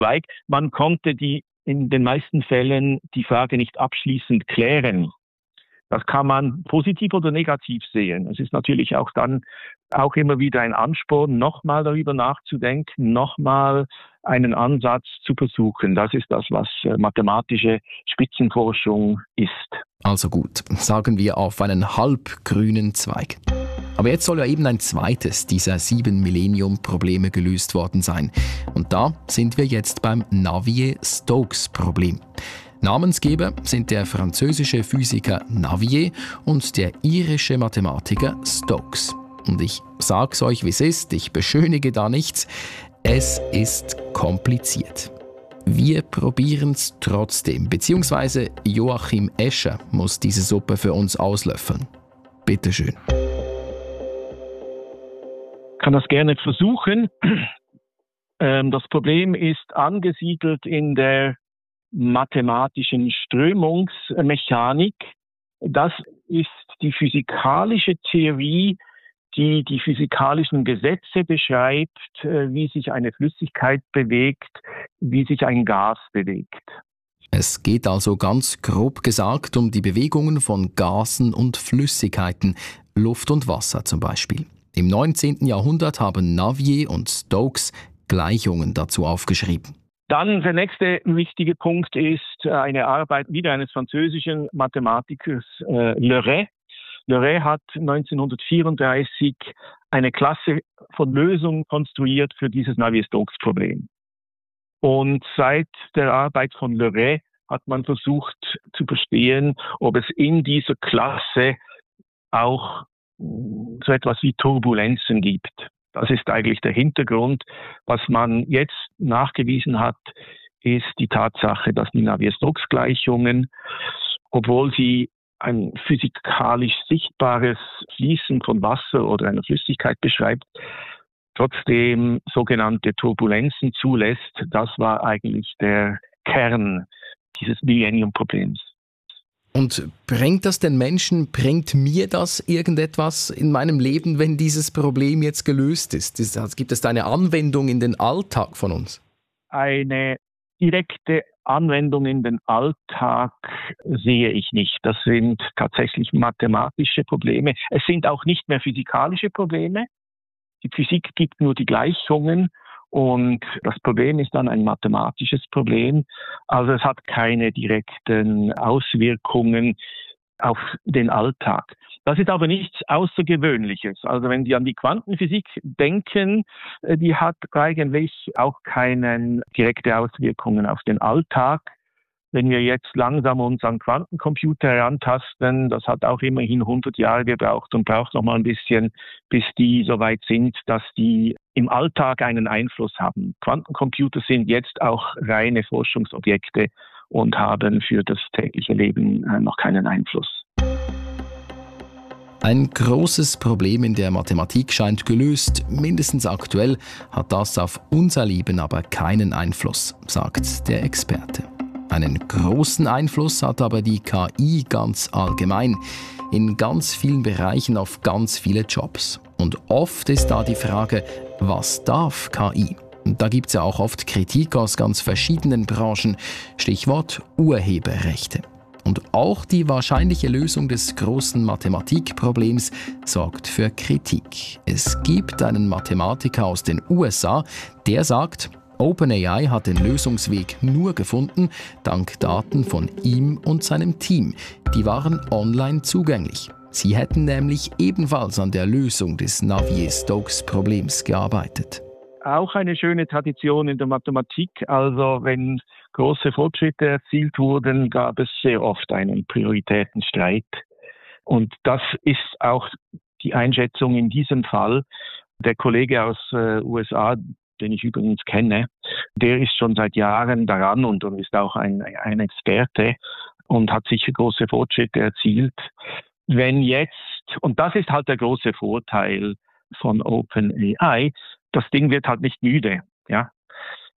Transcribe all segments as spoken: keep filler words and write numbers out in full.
Man konnte die in den meisten Fällen die Frage nicht abschließend klären. Das kann man positiv oder negativ sehen. Es ist natürlich auch dann auch immer wieder ein Ansporn, nochmal darüber nachzudenken, nochmal einen Ansatz zu versuchen. Das ist das, was mathematische Spitzenforschung ist. Also gut, sagen wir auf einen halbgrünen Zweig. Aber jetzt soll ja eben ein zweites dieser sieben Millennium-Probleme gelöst worden sein. Und da sind wir jetzt beim Navier-Stokes-Problem. Namensgeber sind der französische Physiker Navier und der irische Mathematiker Stokes. Und ich sag's euch, wie es ist, ich beschönige da nichts. Es ist kompliziert. Wir probieren's trotzdem, beziehungsweise Joachim Escher muss diese Suppe für uns auslöffeln. Bitte schön. Ich kann das gerne versuchen. Das Problem ist angesiedelt in der mathematischen Strömungsmechanik. Das ist die physikalische Theorie, die die physikalischen Gesetze beschreibt, wie sich eine Flüssigkeit bewegt, wie sich ein Gas bewegt. Es geht also ganz grob gesagt um die Bewegungen von Gasen und Flüssigkeiten, Luft und Wasser zum Beispiel. Im neunzehnten Jahrhundert haben Navier und Stokes Gleichungen dazu aufgeschrieben. Dann der nächste wichtige Punkt ist eine Arbeit wieder eines französischen Mathematikers, äh, Le Ray. Le Ray hat neunzehnhundertvierunddreißig eine Klasse von Lösungen konstruiert für dieses Navier-Stokes-Problem. Und seit der Arbeit von Le Ray hat man versucht zu verstehen, ob es in dieser Klasse auch so etwas wie Turbulenzen gibt. Das ist eigentlich der Hintergrund. Was man jetzt nachgewiesen hat, ist die Tatsache, dass die Navier-Stokes-Gleichungen, obwohl sie ein physikalisch sichtbares Fließen von Wasser oder einer Flüssigkeit beschreibt, trotzdem sogenannte Turbulenzen zulässt. Das war eigentlich der Kern dieses Millennium-Problems. Und bringt das den Menschen, bringt mir das irgendetwas in meinem Leben, wenn dieses Problem jetzt gelöst ist? Gibt es da eine Anwendung in den Alltag von uns? Eine direkte Anwendung in den Alltag sehe ich nicht. Das sind tatsächlich mathematische Probleme. Es sind auch nicht mehr physikalische Probleme. Die Physik gibt nur die Gleichungen. Und das Problem ist dann ein mathematisches Problem. Also es hat keine direkten Auswirkungen auf den Alltag. Das ist aber nichts Außergewöhnliches. Also wenn Sie an die Quantenphysik denken, die hat eigentlich auch keine direkte Auswirkungen auf den Alltag. Wenn wir jetzt langsam uns an Quantencomputer herantasten, das hat auch immerhin hundert Jahre gebraucht und braucht noch mal ein bisschen, bis die so weit sind, dass die im Alltag einen Einfluss haben. Quantencomputer sind jetzt auch reine Forschungsobjekte und haben für das tägliche Leben noch keinen Einfluss. Ein großes Problem in der Mathematik scheint gelöst. Mindestens aktuell hat das auf unser Leben aber keinen Einfluss, sagt der Experte. Einen großen Einfluss hat aber die K I ganz allgemein, in ganz vielen Bereichen auf ganz viele Jobs. Und oft ist da die Frage, was darf K I? Und da gibt es ja auch oft Kritik aus ganz verschiedenen Branchen, Stichwort Urheberrechte. Und auch die wahrscheinliche Lösung des großen Mathematikproblems sorgt für Kritik. Es gibt einen Mathematiker aus den U S A, der sagt, OpenAI hat den Lösungsweg nur gefunden, dank Daten von ihm und seinem Team. Die waren online zugänglich. Sie hätten nämlich ebenfalls an der Lösung des Navier-Stokes-Problems gearbeitet. Auch eine schöne Tradition in der Mathematik. Also wenn große Fortschritte erzielt wurden, gab es sehr oft einen Prioritätenstreit. Und das ist auch die Einschätzung in diesem Fall. Der Kollege aus äh, U S A, den ich übrigens kenne, der ist schon seit Jahren daran und, und ist auch ein, ein Experte und hat sicher große Fortschritte erzielt. Wenn jetzt, und das ist halt der große Vorteil von OpenAI, das Ding wird halt nicht müde, ja.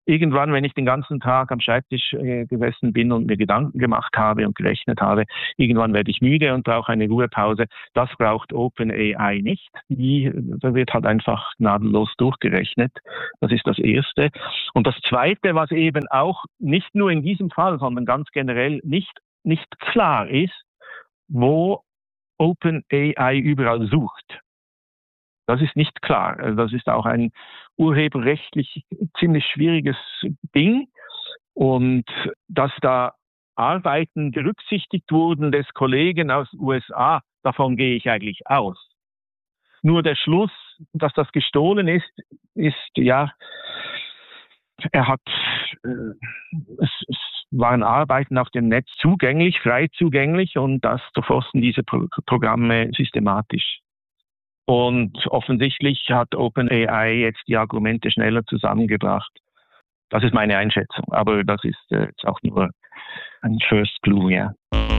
Irgendwann, wenn ich den ganzen Tag am Schreibtisch äh, gesessen bin und mir Gedanken gemacht habe und gerechnet habe, irgendwann werde ich müde und brauche eine Ruhepause. Das braucht OpenAI nicht. Die, da wird halt einfach gnadenlos durchgerechnet. Das ist das Erste. Und das Zweite, was eben auch nicht nur in diesem Fall, sondern ganz generell nicht, nicht klar ist, wo OpenAI überall sucht. Das ist nicht klar. Das ist auch ein urheberrechtlich ziemlich schwieriges Ding. Und dass da Arbeiten berücksichtigt wurden des Kollegen aus den U S A, davon gehe ich eigentlich aus. Nur der Schluss, dass das gestohlen ist, ist, ja, er hat, äh, es, es waren Arbeiten auf dem Netz zugänglich, frei zugänglich und das durchforsten diese Pro- Programme systematisch. Und offensichtlich hat OpenAI jetzt die Argumente schneller zusammengebracht. Das ist meine Einschätzung. Aber das ist äh, jetzt auch nur ein First Clue, ja.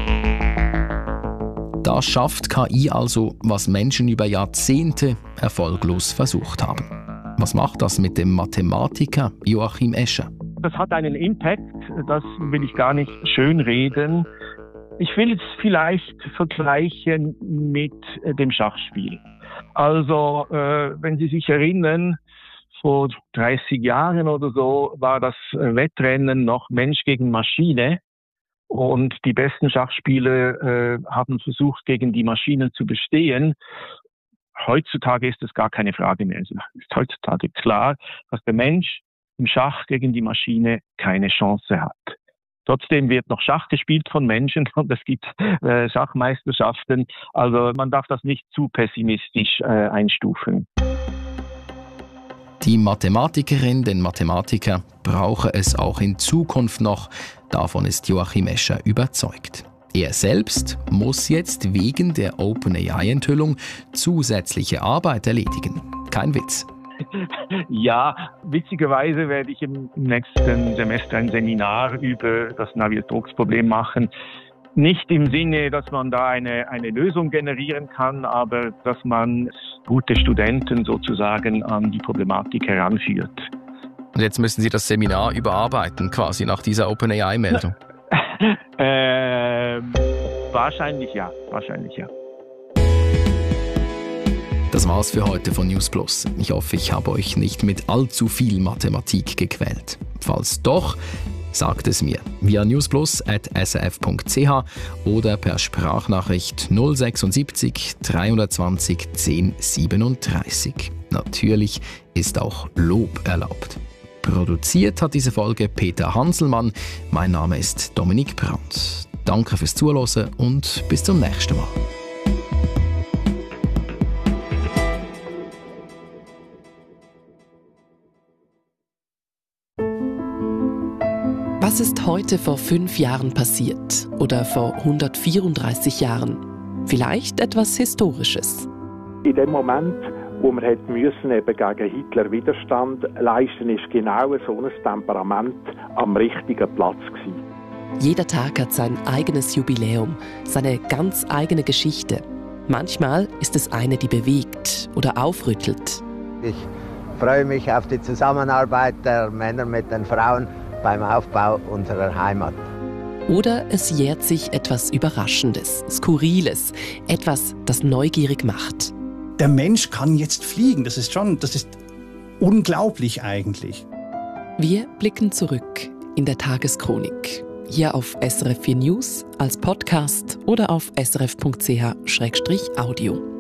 Da schafft K I also, was Menschen über Jahrzehnte erfolglos versucht haben. Was macht das mit dem Mathematiker Joachim Escher? Das hat einen Impact, das will ich gar nicht schönreden. Ich will es vielleicht vergleichen mit dem Schachspiel. Also, äh, wenn Sie sich erinnern, vor dreißig Jahren oder so war das Wettrennen noch Mensch gegen Maschine. Und die besten Schachspieler äh, haben versucht, gegen die Maschinen zu bestehen. Heutzutage ist das gar keine Frage mehr. Es ist heutzutage klar, dass der Mensch im Schach gegen die Maschine keine Chance hat. Trotzdem wird noch Schach gespielt von Menschen und es gibt äh, Schachmeisterschaften. Also man darf das nicht zu pessimistisch äh, einstufen. Die Mathematikerin, den Mathematiker brauche es auch in Zukunft noch. Davon ist Joachim Escher überzeugt. Er selbst muss jetzt wegen der OpenAI-Enthüllung zusätzliche Arbeit erledigen. Kein Witz. Ja, witzigerweise werde ich im nächsten Semester ein Seminar über das Navier-Stokes-Problem machen. Nicht im Sinne, dass man da eine, eine Lösung generieren kann, aber dass man gute Studenten sozusagen an die Problematik heranführt. Und jetzt müssen Sie das Seminar überarbeiten, quasi nach dieser OpenAI-Meldung? ähm, wahrscheinlich ja, wahrscheinlich ja. Das war's für heute von News Plus. Ich hoffe, ich habe euch nicht mit allzu viel Mathematik gequält. Falls doch, sagt es mir via newsplus at s r f punkt c h oder per Sprachnachricht null sechsundsiebzig dreihundertzwanzig zehn siebenunddreißig. Natürlich ist auch Lob erlaubt. Produziert hat diese Folge Peter Hanselmann. Mein Name ist Dominik Brandt. Danke fürs Zuhören und bis zum nächsten Mal. Was ist heute vor fünf Jahren passiert oder vor hundertvierunddreißig Jahren? Vielleicht etwas Historisches. In dem Moment, wo man hätte müssen, eben gegen Hitler Widerstand leisten, ist genau so ein Temperament am richtigen Platz gewesen. Jeder Tag hat sein eigenes Jubiläum, seine ganz eigene Geschichte. Manchmal ist es eine, die bewegt oder aufrüttelt. Ich freue mich auf die Zusammenarbeit der Männer mit den Frauen beim Aufbau unserer Heimat. Oder es jährt sich etwas Überraschendes, Skurriles, etwas, das neugierig macht. Der Mensch kann jetzt fliegen, das ist schon, das ist unglaublich eigentlich. Wir blicken zurück in der Tageschronik. Hier auf S R F vier News, als Podcast oder auf s r f punkt c h slash audio.